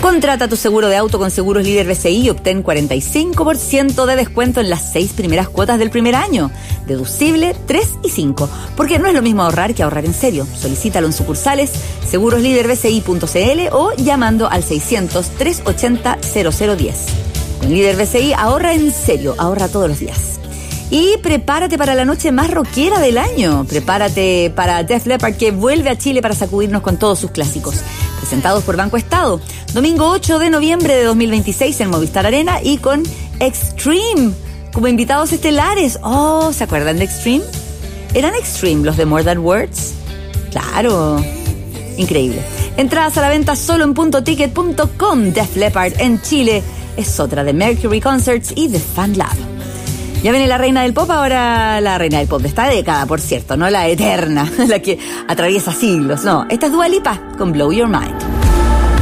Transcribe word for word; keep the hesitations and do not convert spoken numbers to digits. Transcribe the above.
Contrata tu seguro de auto con Seguros Líder B C I y obtén cuarenta y cinco por ciento de descuento en las seis primeras cuotas del primer año. Deducible tres y cinco. Porque no es lo mismo ahorrar que ahorrar en serio. Solicítalo en sucursales seguros líder b c i punto c l o llamando al seiscientos, trescientos ochenta, cero cero diez. Con Líder B C I ahorra en serio, ahorra todos los días. Y prepárate para la noche más rockera del año. Prepárate para Def Leppard, que vuelve a Chile para sacudirnos con todos sus clásicos. Presentados por Banco Estado. Domingo ocho de noviembre de dos mil veintiséis en Movistar Arena y con Extreme como invitados estelares. Oh, ¿se acuerdan de Extreme? ¿Eran Extreme los de More Than Words? Claro. Increíble. Entradas a la venta solo en punto ticket punto com. Def Leppard en Chile es otra de Mercury Concerts y The Fan Lab. Ya viene la reina del pop, ahora la reina del pop de esta década, por cierto, no la eterna, la que atraviesa siglos. No, esta es Dua Lipa con Blow Your Mind.